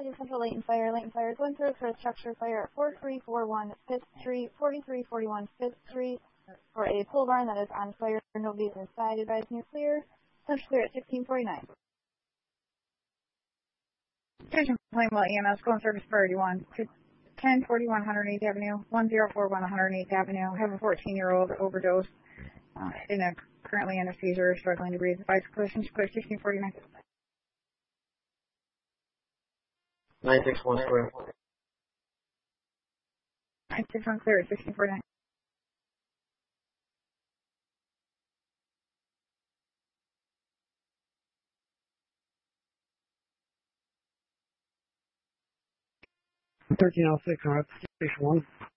Apologies, Central latent fire going through for a structure fire at 4341 5th Street, 4341 5th Street, for a pole barn that is on fire. Nobody's inside. Advise me clear. Central clear at 1649. Attention Plainwell EMS, going service priority 1 to 1041 108th Avenue, 1041 108th Avenue. Have a 14-year-old overdose currently in a seizure, struggling to breathe. Advise collision, clear 1649. 961 square. 961 clear at 1649. $13.06 on station 1.